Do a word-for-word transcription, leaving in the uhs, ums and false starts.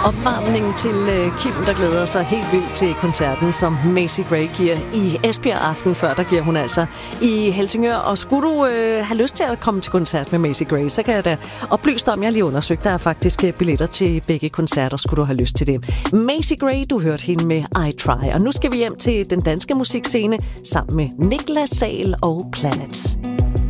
Opvarmning til uh, Kim, der glæder sig helt vildt til koncerten, som Macy Gray giver i Esbjerg aften. Før der giver hun altså i Helsingør. Og skulle du uh, have lyst til at komme til koncert med Macy Gray, så kan jeg da oplyse dig om, jeg lige undersøgt. Der er faktisk billetter til begge koncerter, skulle du have lyst til det. Macy Gray, du hørte hende med I Try. Og nu skal vi hjem til den danske musikscene sammen med Niklas Sahl og Planet.